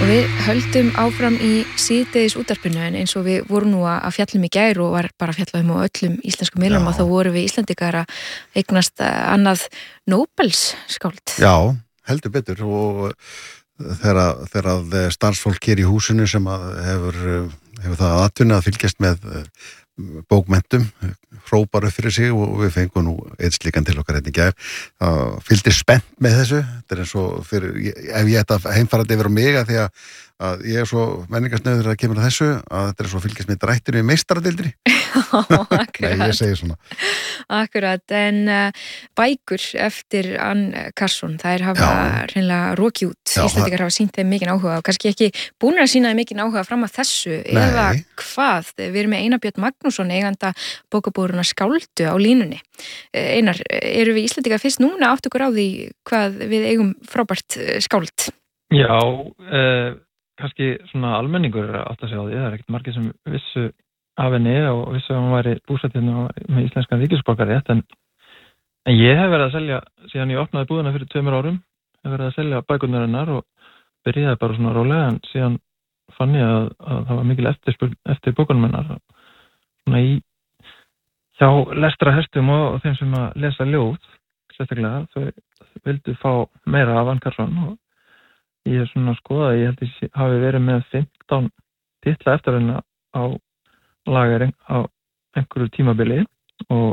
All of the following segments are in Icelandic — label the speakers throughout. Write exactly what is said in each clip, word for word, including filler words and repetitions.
Speaker 1: við höldum áfram í síðdegis útvarpinu en eins og við vorum nú að fjallum í gær og var bara að fjalla um á öllum íslenskum miðlum og þá vorum við Íslendingar að eignast annað Nóbels skáld.
Speaker 2: Já, heldur betur og þegar, þegar starfsfólk hér í húsinu sem að hefur, hefur það atvinna að fylgjast með bókmenntum, hrópar upp fyrir sig og við fengum nú eitt slíkan til okkar hérna í gær. Það fylgdi spennt með þessu. Þetta er eins og fyrir, ef ég ætta heimfarandi yfir á mig að því að, að ég er svo menningarsnauður að kemur að þessu, að þetta er svo fylgjast með drættinu í meistaradildri. Nei, ég segi svona.
Speaker 1: Akkurat, en uh, bækur eftir Ann Carson, þær hafa hreinlega rokið út. Já, Íslendingar hafa sýnt þeim mikinn áhuga og kannski ekki búin að sýna þeim mikinn áhuga fram að þessu. Nei. Eða hvað? Við erum með Einar Björn Magnússon, eiganda bókabúðarinnar Skáldu á línunni. Einar, eru við Íslendingar fyrst núna átt okkur á því hvað við eigum frábært skáld?
Speaker 3: Já, uh, kannski svona almenningur átt að segja á því. Það er ekkert margir sem vissu af henni og vissu að hún væri búsættinu með íslenskan ríkisborgararétt en, en ég hef verið að selja síðan ég opnaði búðina fyrir tveimur árum hef verið að selja bækurnar hennar og byrjaði bara svona rólega en síðan fann ég að, að það var mikil eftir, eftir bókunum hennar svona í hjá lestrarhestum og, og þeim sem að lesa ljóð sérstaklega þau vildu fá meira af Ann Carson og ég er svona að skoða ég held ég hafi verið með fimmtán titla eftir hennar á lagar á einhverju tímabili og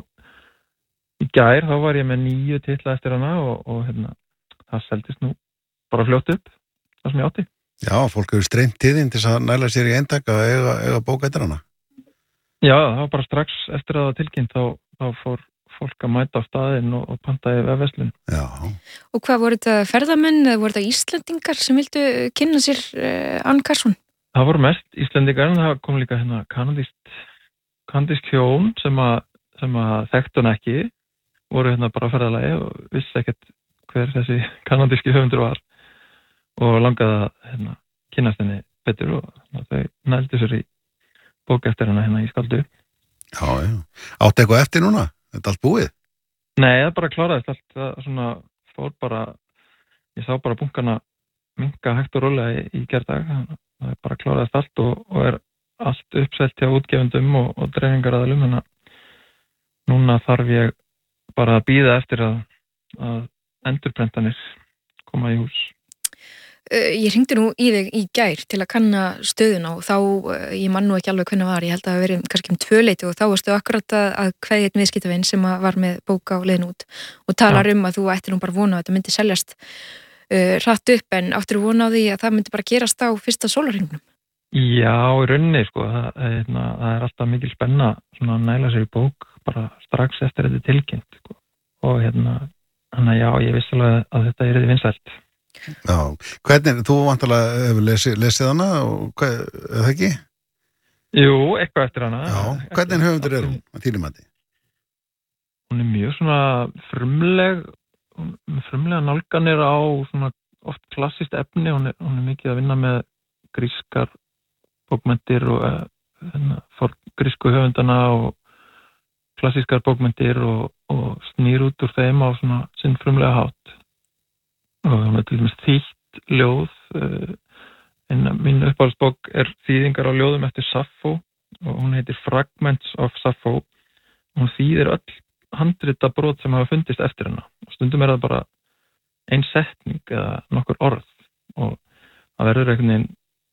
Speaker 3: í gær þá var ég með níu titla eftir hana og, og hérna, það seldist nú bara fljótt upp það sem ég átti.
Speaker 2: Já, fólk hefur streymt tíðin til að næla sér í eintak að eiga, eiga bóka eftir hana.
Speaker 3: Já, það var bara strax eftir að það tilkynnt þá, þá fór fólk að mæta á staðinn og, og panta í vefverslun.
Speaker 2: Já.
Speaker 1: Og hvað voru þetta ferðamenn eða voru þetta Íslendingar sem vildu kynna sér uh, Ann Carson?
Speaker 3: Það voru mest Íslendingar en það kom líka hérna kanadískt kanadísk hjón sem að, sem að þekktu hann ekki voru hérna bara á ferðalagi og vissi ekkert hver þessi kanadíski höfundur var og langaði að hérna, kynnast henni betur og þau nældu sér í bók eftir henni hérna í Skáldu.
Speaker 2: Já, já. Áttu eitthvað eftir núna? Þetta allt búið?
Speaker 3: Nei, það bara kláraðist allt. Það svona fór bara, ég sá bara bunkana minka hægt og rólega í, í gerðdag. Það er bara kláraðist allt og, og er allt uppselt hjá útgefendum og, og dreifingaraðalum. Þannig að núna þarf ég bara að bíða eftir að, að endurprentanir koma í hús.
Speaker 1: Ég hringdi nú í þig í gær til að kanna stöðuna og þá, ég man nú ekki alveg hvernig var, ég held að það verið kannski um tvöleiti og þá varstu akkurat að, að kveðja einn viðskiptavinn sem var með bóka á leiðin út og talar ja. um að þú ættir nú bara vona að þetta myndi seljast uh, hratt upp en áttir þú vona á því að það myndi bara gerast á fyrsta sólarhringnum?
Speaker 3: Já, í rauninni sko, það, það, það er alltaf mikil spenna svona að næla sér í bók bara strax eftir þetta tilkynnt sko. Og hérna, hann að já, ég vissi alveg að þetta er vinsælt.
Speaker 2: Já, hvernig, þú vantarlega hefur lesið, lesið hana og hvað, er það ekki?
Speaker 3: Jú, eitthvað eftir hana.
Speaker 2: Já, hvernig höfundur er hún að þínum mati?
Speaker 3: Hún er mjög svona frumleg, frumlega nálganir á svona oft klassískt efni, hún er, hún er mikið að vinna með grískar bókmenntir og hérna, grísku höfundana og klassískar bókmenntir og, og snýr út úr þeim á svona sinn frumlega hátt. Og hún er til dæmis þýtt ljóð en mín uppáhaldsbók er þýðingar á ljóðum eftir Saffó og hún heitir Fragments of Sappho og hún þýðir öll handrita brot sem hafa fundist eftir hennar og stundum er það bara ein setning eða nokkur orð og það verður einhvern veginn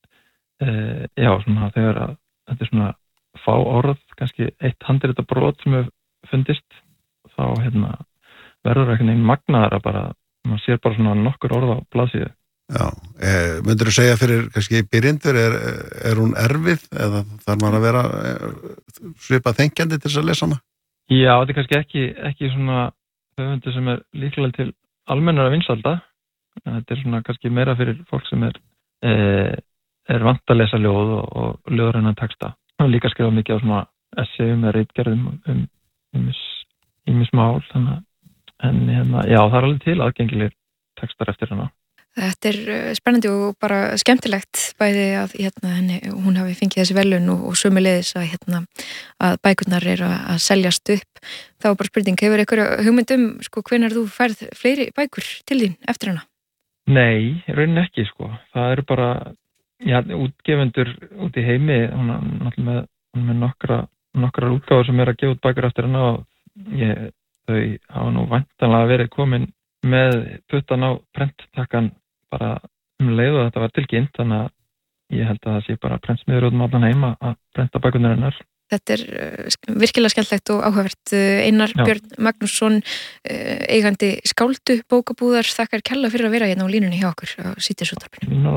Speaker 3: e, já, svona þegar að þetta er svona fá orð, kannski eitt handrita brot sem hefur fundist þá hérna verður einhvern veginn magnaðara bara maður sér bara svona nokkur orð á blaðsíðu.
Speaker 2: Já, eh, myndur þú segja fyrir kannski byrjendur, er, er hún erfið eða þarf maður að vera svipað þengjandi til þess að lesa hana?
Speaker 3: Já, þetta er kannski ekki, ekki svona höfundur sem er líklega til almennara vinsalda. Þetta er svona kannski meira fyrir fólk sem er, eh, er vant að lesa ljóð og, og ljóðræna texta. Og líka skrifa mikið á svona essayum eða ritgerðum um ýmis mál, þannig að en hérna, já, það er alveg til aðgengilegir textar eftir hana.
Speaker 1: Þetta er spennandi og bara skemmtilegt bæði að hérna, henni, hún hafi fengið þessi velun og, og sömuleiðis að, hérna, að bækurnar eru að seljast upp. Þá er bara spurning, hefur einhverja hugmyndum sko, hvenær þú færð fleiri bækur til þín eftir hana?
Speaker 3: Nei, raunin ekki sko. Það eru bara já, útgefendur út í heimi, hún er náttúrulega með, hún er með nokkra, nokkra útgáfur sem er að gefa út bækur eftir hana og ég, þau hafa nú væntanlega verið komin með puttan á prenttakkan bara um leið og þetta var tilkynnt, þannig að ég held að það sé bara prentsmiður út um allan heima að prenta bækurnar hennar.
Speaker 1: Þetta er uh, virkilega skemmtlegt og áhugavert. Einar Já. Björn Magnússon, uh, eigandi Skáldu bókabúðar, þakkar kærlega fyrir að vera hérna á línunni hjá okkur á Síðdegisútvarpinu.